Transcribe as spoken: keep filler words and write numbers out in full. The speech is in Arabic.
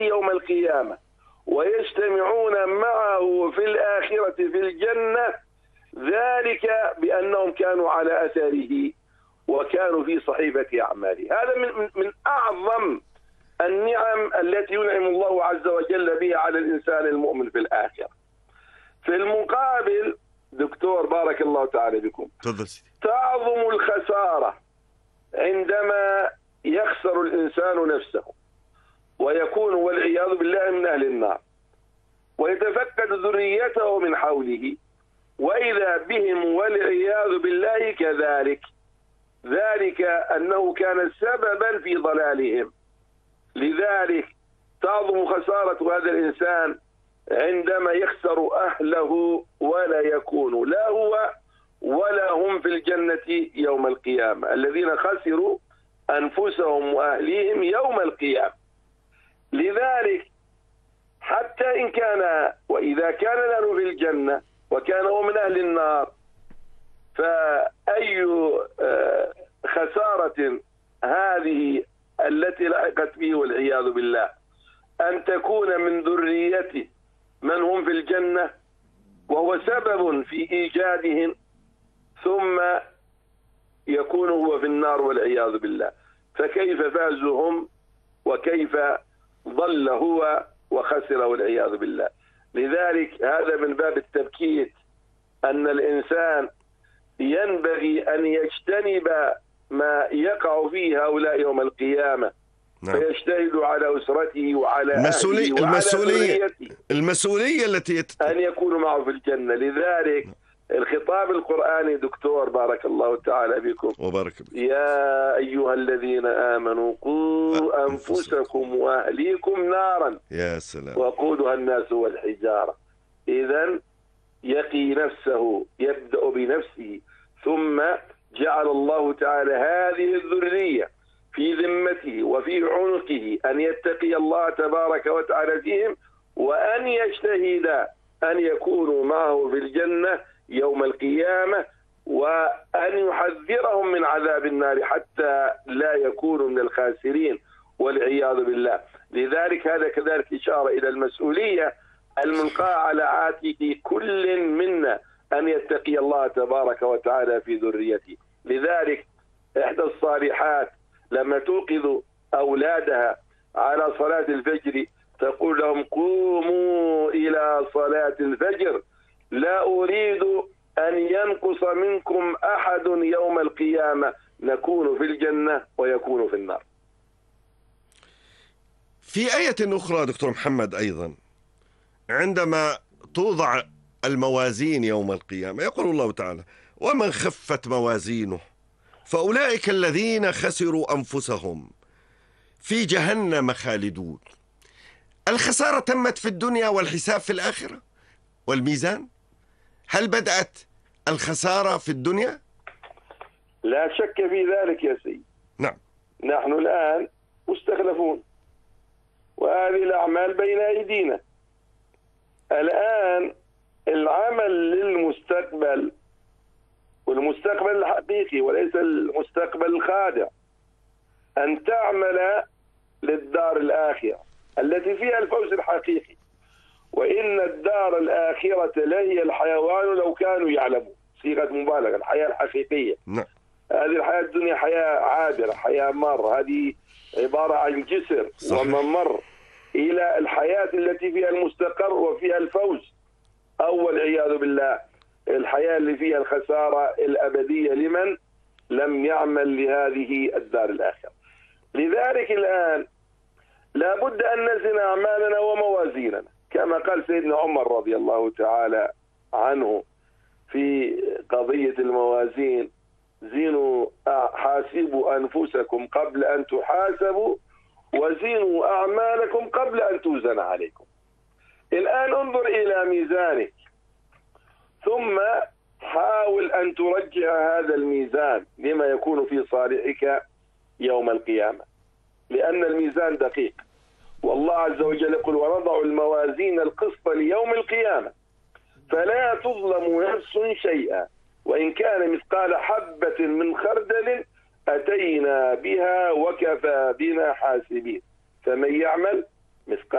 يوم القيامة ويجتمعون معه في الآخرة في الجنة، ذلك بأنهم كانوا على أثره وكانوا في صحيفة أعماله. هذا من, من أعظم النعم التي ينعم الله عز وجل بها على الإنسان المؤمن في الآخرة. في المقابل دكتور بارك الله تعالى بكم، تعظم الخسارة عندما يخسر الإنسان نفسه ويكون والعياذ بالله من أهل النار، ويتفقد ذريته من حوله وإذا بهم والعياذ بالله كذلك، ذلك أنه كان سببا في ضلالهم. لذلك تعظم خسارة هذا الإنسان عندما يخسر أهله ولا يكون لا هو ولا هم في الجنة يوم القيامة، الذين خسروا أنفسهم وأهليهم يوم القيامة. لذلك حتى إن كان وإذا كان له في الجنة وكان هو من أهل النار، فأي خسارة هذه التي لحقت به والعياذ بالله، أن تكون من ذريته من هم في الجنة وهو سبب في إيجادهم، ثم يكون هو في النار والعياذ بالله. فكيف فازوا هم وكيف ضل هو وخسر والعياذ بالله. لذلك هذا من باب التبكيت، أن الإنسان ينبغي أن يجتنب ما يقع فيه هؤلاء يوم القيامة. نعم. فيجتهد على أسرته وعلى المسؤولية أهله وعلى المسؤولية ذريته المسؤولية التي يت... أن يكونوا معه في الجنة. لذلك الخطاب القرآني دكتور بارك الله تعالى بكم وبارك بك. يا أيها الذين آمنوا قوا أنفسكم وأهليكم نارا يا سلام وقودها الناس والحجارة. إذن يقي نفسه، يبدأ بنفسه، ثم جعل الله تعالى هذه الذرية في ذمته وفي عنقه أن يتقي الله تبارك وتعالى فيهم، وأن يجتهد أن يكونوا معه في الجنة يوم القيامة، وأن يحذرهم من عذاب النار حتى لا يكونوا من الخاسرين والعياذ بالله. لذلك هذا كذلك إشارة إلى المسؤولية الملقاة على عاتق كل منا أن يتقي الله تبارك وتعالى في ذريته. لذلك إحدى الصالحات لما توقظ أولادها على صلاة الفجر تقول لهم قوموا إلى صلاة الفجر لا أريد أن ينقص منكم أحد يوم القيامة، نكون في الجنة ويكون في النار. في آية أخرى دكتور محمد أيضا عندما توضع الموازين يوم القيامة يقول الله تعالى ومن خفت موازينه فأولئك الذين خسروا أنفسهم في جهنم خالدون. الخسارة تمت في الدنيا والحساب في الآخرة والميزان. هل بدأت الخسارة في الدنيا؟ لا شك في ذلك يا سيدي. نعم. نحن الآن مستخلفون وهذه الأعمال بين أيدينا. الآن العمل للمستقبل، والمستقبل الحقيقي وليس المستقبل الخادع، أن تعمل للدار الآخرة التي فيها الفوز الحقيقي. وإن الدار الآخرة لهي الحيوان لو كانوا يعلمون، صيغة مبالغة، الحياة الحقيقية. نعم. هذه الحياة الدنيا حياة عابرة، حياة مر، هذه عبارة عن جسر وممر إلى الحياة التي فيها المستقر وفيها الفوز، أو والعياذ بالله الحياة اللي فيها الخسارة الأبدية لمن لم يعمل لهذه الدار الآخرة. لذلك الآن لابد أن نزن أعمالنا وموازيننا كما قال سيدنا عمر رضي الله تعالى عنه في قضية الموازين: زينوا حاسبوا أنفسكم قبل أن تحاسبوا وزينوا أعمالكم قبل أن توزن عليكم. الآن انظر إلى ميزانك ثم حاول أن ترجع هذا الميزان لما يكون في صالحك يوم القيامة، لأن الميزان دقيق. والله عز وجل يقول: ونضع الموازين القسط ليوم القيامة فلا تظلم نفس شيئا وإن كان مثقال حبة من خردل أتينا بها وكفى بنا حاسبين. فمن يعمل مثقال